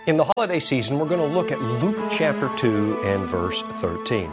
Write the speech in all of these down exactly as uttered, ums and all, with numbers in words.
In the holiday season, we're going to look at Luke chapter two and verse thirteen.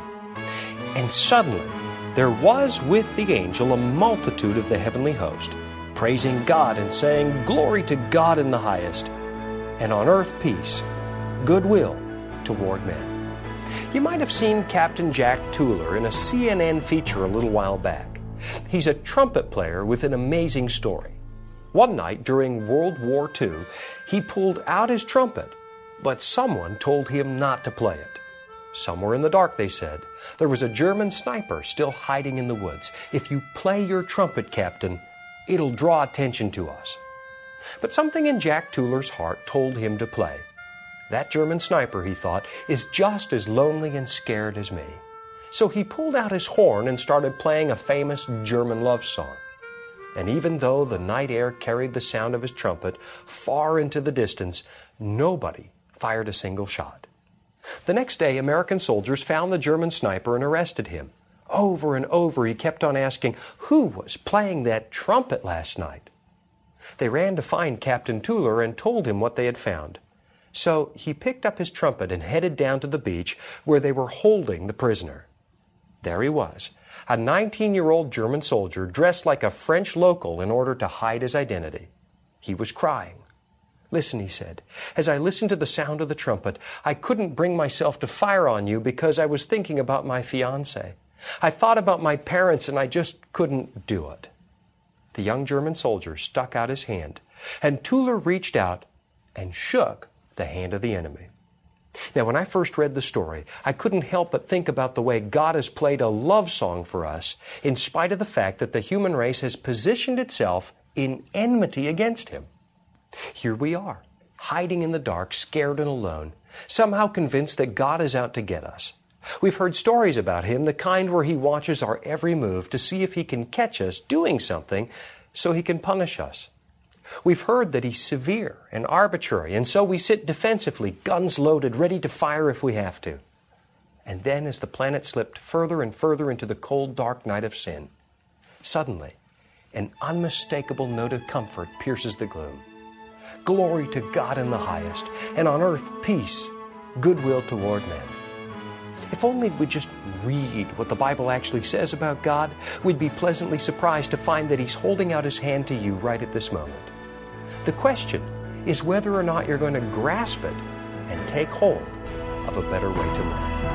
And suddenly there was with the angel a multitude of the heavenly host, praising God and saying, "Glory to God in the highest, and on earth peace, goodwill toward men." You might have seen Captain Jack Tueller in a C N N feature a little while back. He's a trumpet player with an amazing story. One night during World War Two, he pulled out his trumpet, but someone told him not to play it. Somewhere in the dark, they said, there was a German sniper still hiding in the woods. "If you play your trumpet, Captain, it'll draw attention to us." But something in Jack Tueller's heart told him to play. That German sniper, he thought, is just as lonely and scared as me. So he pulled out his horn and started playing a famous German love song. And even though the night air carried the sound of his trumpet far into the distance, nobody fired a single shot. The next day, American soldiers found the German sniper and arrested him. Over and over, he kept on asking, who was playing that trumpet last night? They ran to find Captain Tueller and told him what they had found. So he picked up his trumpet and headed down to the beach where they were holding the prisoner. There he was, a nineteen-year-old German soldier dressed like a French local in order to hide his identity. He was crying. "Listen," he said, "as I listened to the sound of the trumpet, I couldn't bring myself to fire on you because I was thinking about my fiancée. I thought about my parents and I just couldn't do it." The young German soldier stuck out his hand, and Tueller reached out and shook the hand of the enemy. Now, when I first read the story, I couldn't help but think about the way God has played a love song for us in spite of the fact that the human race has positioned itself in enmity against Him. Here we are, hiding in the dark, scared and alone, somehow convinced that God is out to get us. We've heard stories about Him, the kind where He watches our every move to see if He can catch us doing something so He can punish us. We've heard that He's severe and arbitrary, and so we sit defensively, guns loaded, ready to fire if we have to. And then as the planet slipped further and further into the cold, dark night of sin, suddenly an unmistakable note of comfort pierces the gloom. Glory to God in the highest, and on earth peace, goodwill toward men. If only we'd just read what the Bible actually says about God, we'd be pleasantly surprised to find that He's holding out His hand to you right at this moment. The question is whether or not you're going to grasp it and take hold of a better way to live.